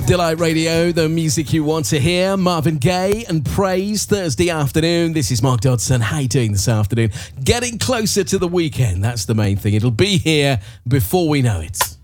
Delight Radio, the music you want to hear. Marvin Gaye and Praise, Thursday afternoon. This is Mark Dodson. How you doing this afternoon? Getting closer to the weekend, that's the main thing. It'll be here before we know it.